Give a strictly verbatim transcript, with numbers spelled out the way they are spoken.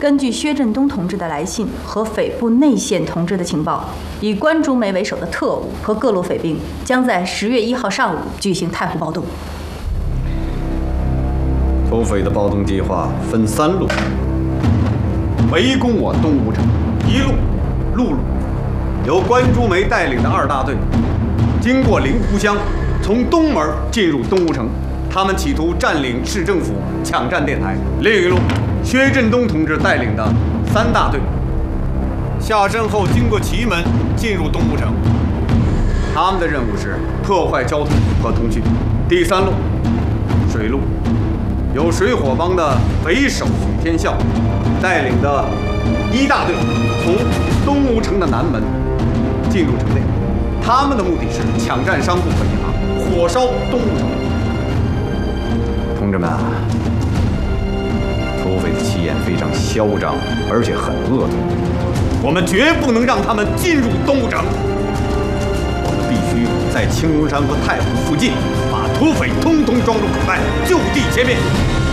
根据薛振东同志的来信和匪部内线同志的情报，以关竹梅为首的特务和各路匪兵将在十月一号上午举行太湖暴动。 土匪的暴动计划分三路：围攻我东吴城，一路陆路，由关竹梅带领的二大队，经过灵湖乡，从东门进入东吴城。他们企图占领市政府，抢占电台。另一路，薛振东同志带领的三大队下山后，经过祁门进入东吴城。他们的任务是破坏交通和通讯。第三路，水路，由水火帮的匪首许天笑带领的一大队从东吴城的南门进入城内。他们的目的是抢占商铺和银行，火烧东吴城。同志们啊，土匪的气焰非常嚣张，而且很恶毒，我们绝不能让他们进入东吴城。我们必须在青龙山和太湖附近把土匪通通装入口袋，就地歼灭。